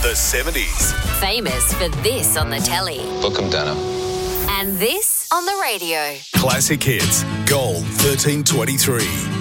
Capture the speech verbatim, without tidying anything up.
The seventies. Famous for this on the telly. Book 'em, Dana. And this on the radio. Classic hits. Gold thirteen twenty-three.